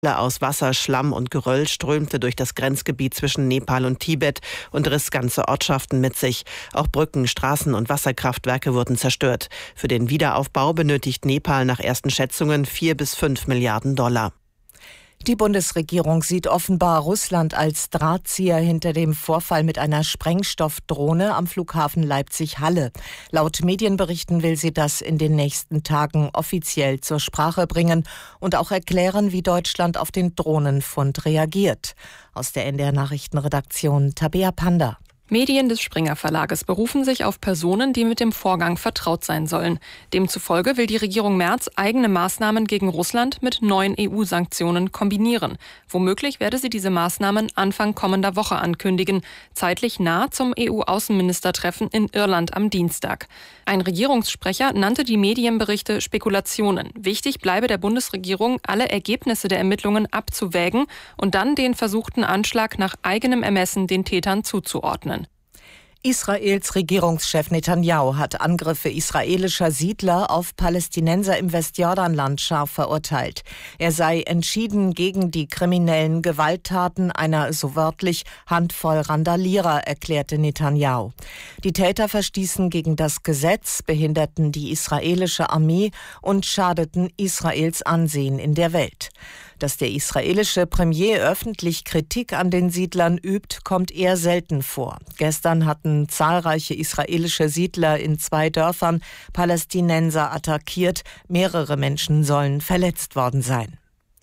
aus Wasser, Schlamm und Geröll strömte durch das Grenzgebiet zwischen Nepal und Tibet und riss ganze Ortschaften mit sich. Auch Brücken, Straßen und Wasserkraftwerke wurden zerstört. Für den Wiederaufbau benötigt Nepal nach ersten Schätzungen 4 bis 5 Milliarden $. Die Bundesregierung sieht offenbar Russland als Drahtzieher hinter dem Vorfall mit einer Sprengstoffdrohne am Flughafen Leipzig-Halle. Laut Medienberichten will sie das in den nächsten Tagen offiziell zur Sprache bringen und auch erklären, wie Deutschland auf den Drohnenfund reagiert. Aus der NDR Nachrichtenredaktion Tabea Panda. Medien des Springer Verlages berufen sich auf Personen, die mit dem Vorgang vertraut sein sollen. Demzufolge will die Regierung Merz eigene Maßnahmen gegen Russland mit neuen EU-Sanktionen kombinieren. Womöglich werde sie diese Maßnahmen Anfang kommender Woche ankündigen, zeitlich nah zum EU-Außenministertreffen in Irland am Dienstag. Ein Regierungssprecher nannte die Medienberichte Spekulationen. Wichtig bleibe der Bundesregierung, alle Ergebnisse der Ermittlungen abzuwägen und dann den versuchten Anschlag nach eigenem Ermessen den Tätern zuzuordnen. Israels Regierungschef Netanyahu hat Angriffe israelischer Siedler auf Palästinenser im Westjordanland scharf verurteilt. Er sei entschieden gegen die kriminellen Gewalttaten einer, so wörtlich, Handvoll Randalierer, erklärte Netanyahu. Die Täter verstießen gegen das Gesetz, behinderten die israelische Armee und schadeten Israels Ansehen in der Welt. Dass der israelische Premier öffentlich Kritik an den Siedlern übt, kommt eher selten vor. Gestern hatten zahlreiche israelische Siedler in 2 Dörfern Palästinenser attackiert. Mehrere Menschen sollen verletzt worden sein.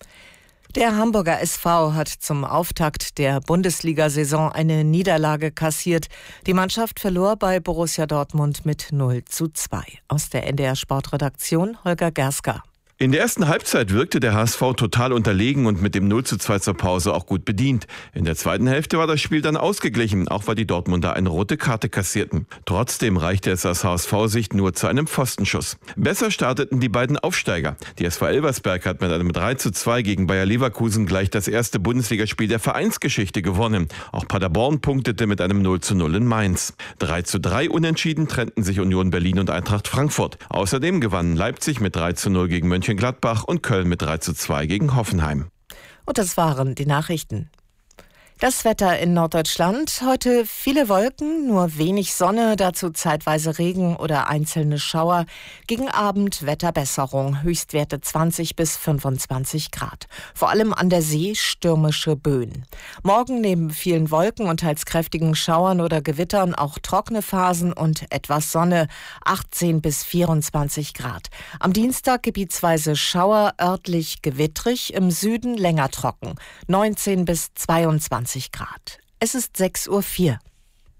Der Hamburger SV hat zum Auftakt der Bundesliga-Saison eine Niederlage kassiert. Die Mannschaft verlor bei Borussia Dortmund mit 0:2. Aus der NDR Sportredaktion Holger Gerska. In der ersten Halbzeit wirkte der HSV total unterlegen und mit dem 0:2 zur Pause auch gut bedient. In der zweiten Hälfte war das Spiel dann ausgeglichen, auch weil die Dortmunder eine rote Karte kassierten. Trotzdem reichte es aus HSV-Sicht nur zu einem Pfostenschuss. Besser starteten die beiden Aufsteiger. Die SV Elversberg hat mit einem 3:2 gegen Bayer Leverkusen gleich das erste Bundesligaspiel der Vereinsgeschichte gewonnen. Auch Paderborn punktete mit einem 0:0 in Mainz. 3:3 unentschieden trennten sich Union Berlin und Eintracht Frankfurt. Außerdem gewannen Leipzig mit 3:0 gegen Mönchengladbach und Köln mit 3:2 gegen Hoffenheim. Und das waren die Nachrichten. Das Wetter in Norddeutschland. Heute viele Wolken, nur wenig Sonne, dazu zeitweise Regen oder einzelne Schauer. Gegen Abend Wetterbesserung, Höchstwerte 20 bis 25 Grad. Vor allem an der See stürmische Böen. Morgen neben vielen Wolken und teils kräftigen Schauern oder Gewittern auch trockene Phasen und etwas Sonne, 18 bis 24 Grad. Am Dienstag gebietsweise Schauer, örtlich gewittrig, im Süden länger trocken, 19 bis 22 Grad. Es ist 6:04 Uhr.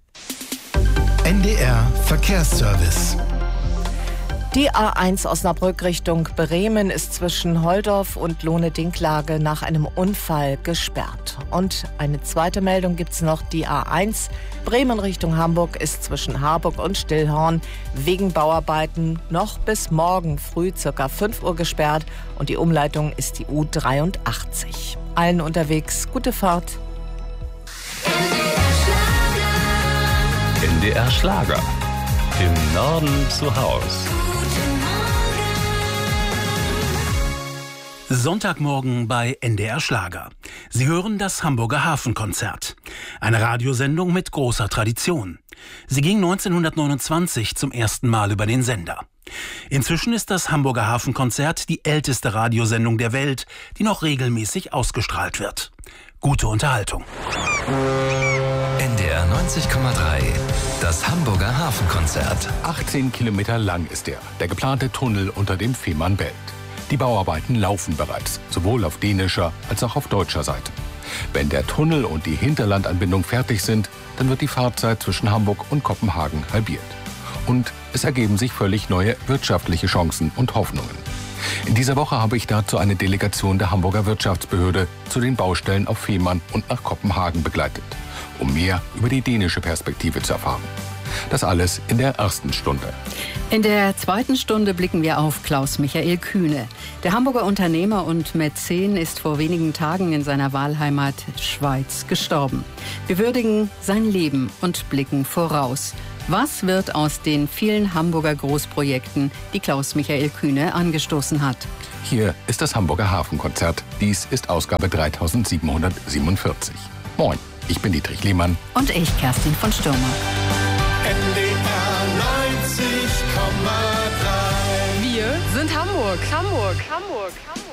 NDR Verkehrsservice. Die A1 Osnabrück Richtung Bremen ist zwischen Holdorf und Lohne-Dinklage nach einem Unfall gesperrt. Und eine zweite Meldung gibt es noch. Die A1 Bremen Richtung Hamburg ist zwischen Harburg und Stillhorn wegen Bauarbeiten noch bis morgen früh ca. 5 Uhr gesperrt. Und die Umleitung ist die U83. Allen unterwegs gute Fahrt. NDR Schlager. Im Norden zu Haus. Sonntagmorgen bei NDR Schlager. Sie hören das Hamburger Hafenkonzert. Eine Radiosendung mit großer Tradition. Sie ging 1929 zum ersten Mal über den Sender. Inzwischen ist das Hamburger Hafenkonzert die älteste Radiosendung der Welt, die noch regelmäßig ausgestrahlt wird. Gute Unterhaltung. NDR 90,3. Das Hamburger Hafenkonzert. 18 Kilometer lang ist er, der geplante Tunnel unter dem Fehmarnbelt. Die Bauarbeiten laufen bereits, sowohl auf dänischer als auch auf deutscher Seite. Wenn der Tunnel und die Hinterlandanbindung fertig sind, dann wird die Fahrzeit zwischen Hamburg und Kopenhagen halbiert. Und es ergeben sich völlig neue wirtschaftliche Chancen und Hoffnungen. In dieser Woche habe ich dazu eine Delegation der Hamburger Wirtschaftsbehörde zu den Baustellen auf Fehmarn und nach Kopenhagen begleitet, um mehr über die dänische Perspektive zu erfahren. Das alles in der ersten Stunde. In der zweiten Stunde blicken wir auf Klaus-Michael Kühne. Der Hamburger Unternehmer und Mäzen ist vor wenigen Tagen in seiner Wahlheimat Schweiz gestorben. Wir würdigen sein Leben und blicken voraus. Was wird aus den vielen Hamburger Großprojekten, die Klaus-Michael Kühne angestoßen hat? Hier ist das Hamburger Hafenkonzert. Dies ist Ausgabe 3747. Moin, ich bin Dietrich Lehmann. Und ich, Kerstin von Stürmer. NDR 90,3. Wir sind Hamburg. Hamburg.